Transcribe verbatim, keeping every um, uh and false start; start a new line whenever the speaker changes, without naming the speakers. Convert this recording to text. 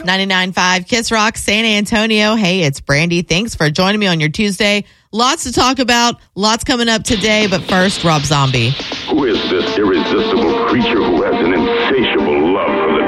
ninety-nine point five Kiss Rock, San Antonio. Hey, it's Brandy. Thanks for joining me on your Tuesday. Lots to talk about. Lots coming up today. But first, Rob Zombie.
Who is this irresistible creature who has an insatiable love for the